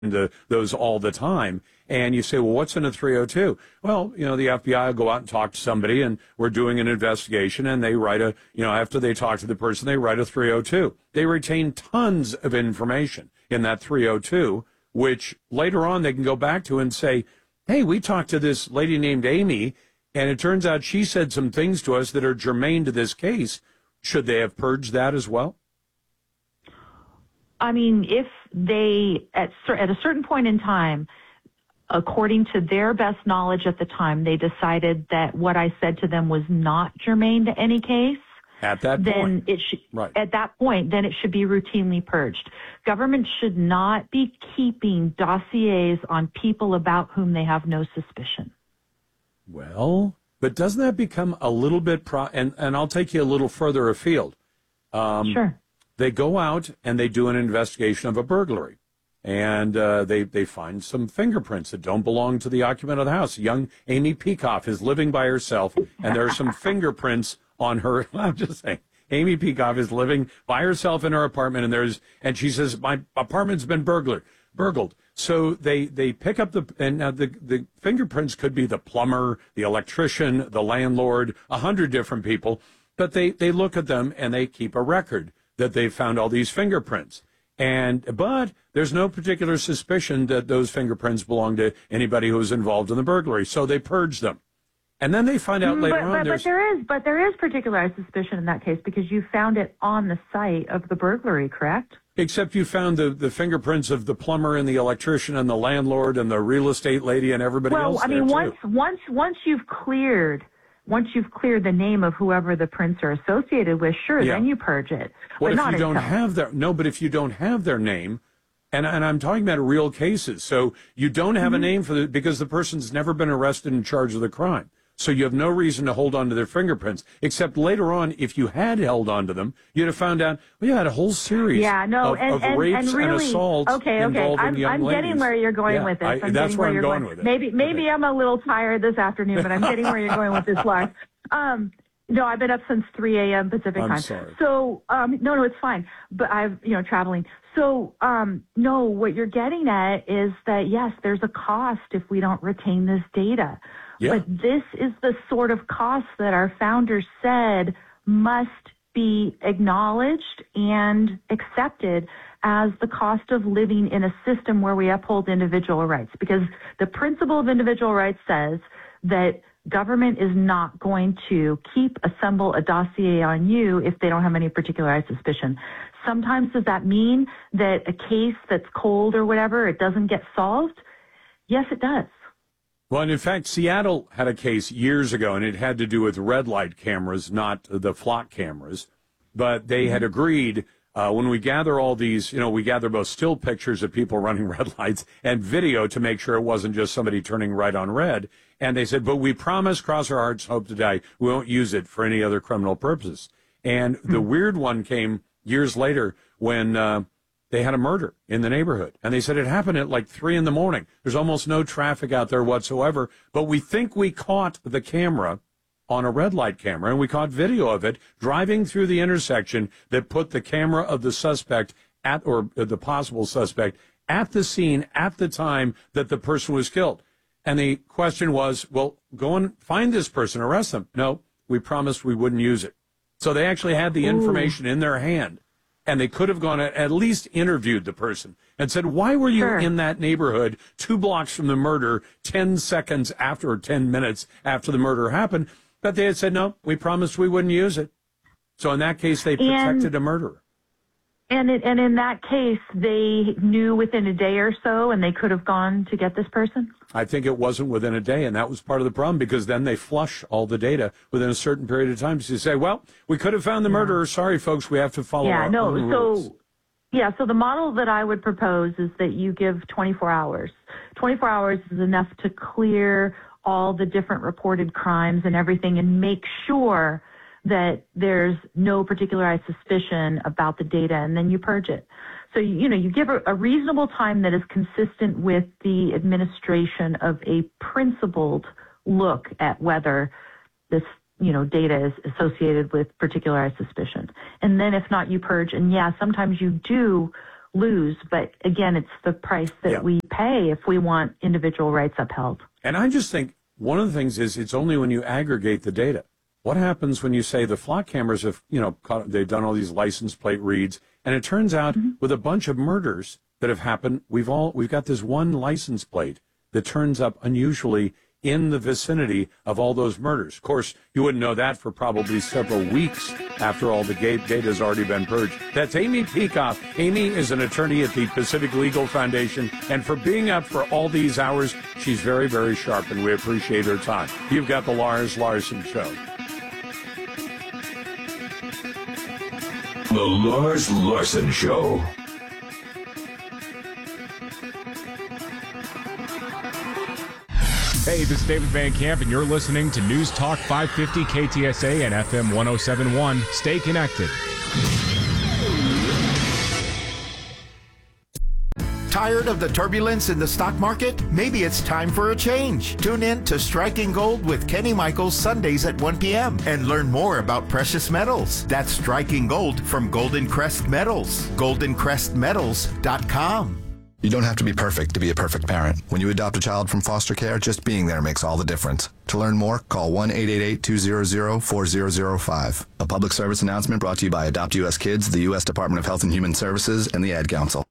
those all the time. And you say, well, what's in a 302? Well, the FBI will go out and talk to somebody, and we're doing an investigation, and they write after they talk to the person, they write a 302. They retain tons of information in that 302, which later on they can go back to and say, hey, we talked to this lady named Amy, and it turns out she said some things to us that are germane to this case. Should they have purged that as well? I mean, if they, at a certain point in time, according to their best knowledge at the time, they decided that what I said to them was not germane to any case, at that then point, it should. Right. At that point, then it should be routinely purged. Government should not be keeping dossiers on people about whom they have no suspicion. Well, but doesn't that become a little bit and I'll take you a little further afield. Sure. They go out and they do an investigation of a burglary, and they find some fingerprints that don't belong to the occupant of the house. Young Amy Peikoff is living by herself, and there are some fingerprints on her. I'm just saying, Amy Peikoff is living by herself in her apartment, and she says, my apartment's been burgled. So they pick up the fingerprints could be the plumber, the electrician, the landlord, 100 different people, but they look at them and they keep a record that they found all these fingerprints. But there's no particular suspicion that those fingerprints belong to anybody who was involved in the burglary. So they purge them. And then they find out later on. But there is particularized suspicion in that case because you found it on the site of the burglary, correct? Except you found the fingerprints of the plumber and the electrician and the landlord and the real estate lady and everybody else. Well, I mean, once you've cleared the name of whoever the prints are associated with, sure, then you purge it. What but if you don't have their but if you don't have their name, and I'm talking about real cases, so you don't have a name because the person's never been arrested and charged with a crime. So you have no reason to hold on to their fingerprints, except later on, if you had held on to them, you'd have found out, you had a whole series of rapes and assaults involving young ladies. I'm getting where you're going with this. That's where I'm going with it. Maybe I'm a little tired this afternoon, but I'm getting where you're going with this live. No, I've been up since 3 a.m. Pacific time. I'm sorry. So, no, it's fine. But traveling. So, no, what you're getting at is that, yes, there's a cost if we don't retain this data. Yeah. But this is the sort of cost that our founders said must be acknowledged and accepted as the cost of living in a system where we uphold individual rights. Because the principle of individual rights says that government is not going to assemble a dossier on you if they don't have any particularized suspicion. Sometimes does that mean that a case that's cold or whatever, it doesn't get solved? Yes, it does. Well, and in fact, Seattle had a case years ago, and it had to do with red light cameras, not the flock cameras. But they had agreed when we gather all these, we gather both still pictures of people running red lights and video to make sure it wasn't just somebody turning right on red. And they said, but we promise, cross our hearts, hope to die, we won't use it for any other criminal purposes. And the weird one came years later when they had a murder in the neighborhood. And they said it happened at like 3 a.m. There's almost no traffic out there whatsoever. But we think we caught the camera on a red light camera, and we caught video of it driving through the intersection that put the camera of the suspect or the possible suspect at the scene at the time that the person was killed. And the question was, well, go and find this person, arrest them. No, we promised we wouldn't use it. So they actually had the information in their hand. And they could have gone and at least interviewed the person and said, why were you in that neighborhood 2 blocks from the murder 10 seconds after or 10 minutes after the murder happened? But they had said, no, we promised we wouldn't use it. So in that case, they protected a murderer. And in that case, they knew within a day or so, and they could have gone to get this person? I think it wasn't within a day, and that was part of the problem, because then they flush all the data within a certain period of time. So you say, well, we could have found the murderer. Sorry, folks, we have to follow our own rules. So the model that I would propose is that you give 24 hours. 24 hours is enough to clear all the different reported crimes and everything and make sure that there's no particularized suspicion about the data, and then you purge it. So, you give a reasonable time that is consistent with the administration of a principled look at whether this, data is associated with particularized suspicion. And then if not, you purge. And sometimes you do lose. But again, it's the price that we pay if we want individual rights upheld. And I just think one of the things is it's only when you aggregate the data. What happens when you say the flock cameras have, they've done all these license plate reads, and it turns out with a bunch of murders that have happened, we've got this one license plate that turns up unusually in the vicinity of all those murders. Of course, you wouldn't know that for probably several weeks after all the data has already been purged. That's Amy Peikoff. Amy is an attorney at the Pacific Legal Foundation, and for being up for all these hours, she's very, very sharp, and we appreciate her time. You've got the Lars Larson Show. The Lars Larson Show. Hey, this is David Van Camp, and you're listening to News Talk 550 KTSA and FM 1071. Stay connected. Tired of the turbulence in the stock market? Maybe it's time for a change. Tune in to Striking Gold with Kenny Michaels Sundays at 1 p.m. and learn more about precious metals. That's Striking Gold from Golden Crest Metals. GoldenCrestMetals.com. You don't have to be perfect to be a perfect parent. When you adopt a child from foster care, just being there makes all the difference. To learn more, call 1-888-200-4005. A public service announcement brought to you by Adopt U.S. Kids, the U.S. Department of Health and Human Services, and the Ad Council.